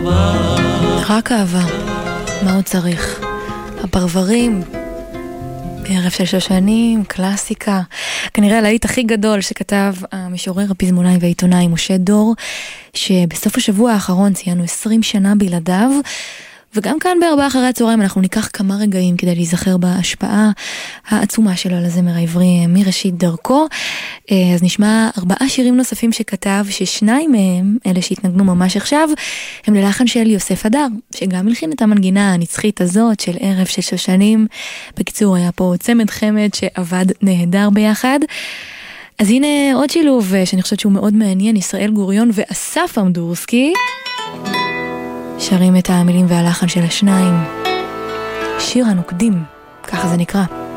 רק אהבה, מה עוד צריך? הפרברים, ערב של שושנים, קלאסיקה. כנראה הלהיט הכי גדול שכתב המשורר, הפזמונאי והעיתונאי משה דור, שבסוף השבוע האחרון ציינו 20 שנה בלעדיו, וגם כאן ב4 אחרי הצהריים אנחנו ניקח כמה רגעים כדי להיזכר בהשפעה העצומה שלו על הזמר העברי מראשית דרכו. אז נשמע 4 שירים נוספים שכתב, ששניים מהם, אלה שהתנגנו ממש עכשיו, הם ללחן של יוסף הדר, שגם הלחין את המנגינה הנצחית הזאת של ערב של שושנים. בקיצור, היה פה צמד חמד שעבד נהדר ביחד. אז הנה עוד שילוב שאני חושבת שהוא מאוד מעניין, ישראל גוריון ואסף אמדורסקי שרים את המילים והלחן של השניים, שיר הנוקדים, ככה זה נקרא.